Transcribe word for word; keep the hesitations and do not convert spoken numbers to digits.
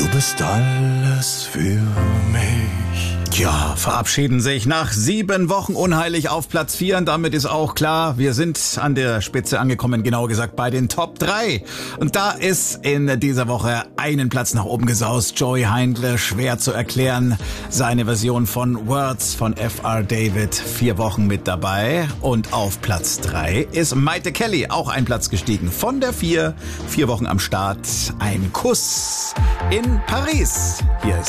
Du bist alles für mich. Ja, verabschieden sich nach sieben Wochen unheilig auf Platz vier. Und damit ist auch klar, wir sind an der Spitze angekommen, genauer gesagt bei den Top drei. Und da ist in dieser Woche einen Platz nach oben gesaust. Joey Heindle, schwer zu erklären. Seine Version von Words von F R David, vier Wochen mit dabei. Und auf Platz drei ist Maite Kelly, auch ein Platz gestiegen. Von der vier, vier Wochen am Start. Ein Kuss in Paris. Hier ist